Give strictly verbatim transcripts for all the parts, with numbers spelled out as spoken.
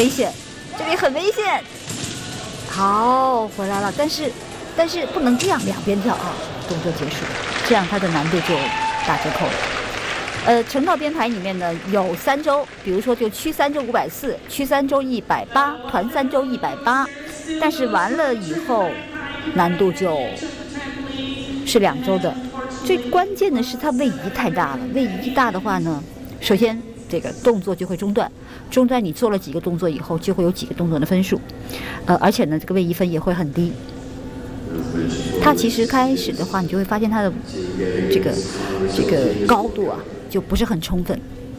危险，这里很危险。好，回来了，但是但是不能这样两边跳啊，动作结束，这样它的难度就打折扣了。呃，成套编排里面呢有三周，比如说就区三周五百四，区三周一百八，团三周一百八，但是完了以后难度就是两周的。最关键的是它位移太大了，位移大的话呢，首先这个动作就会中断，中断你做了几个动作以后，就会有几个动作的分数，呃，而且呢，这个位移分也会很低。它其实开始的话，你就会发现它的这个这个高度啊，就不是很充分。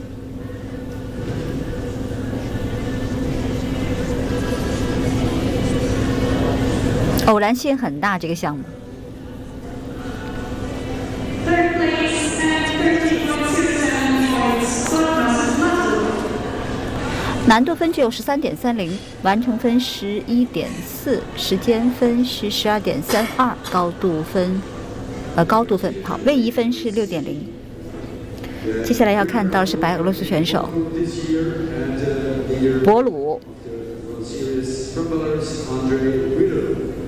偶然性很大，这个项目。难度分只有十三点三零，完成分十一点四，时间分是十二点三二，高度分，呃，高度分好，位移分是六点零。接下来要看到是白俄罗斯选手博鲁。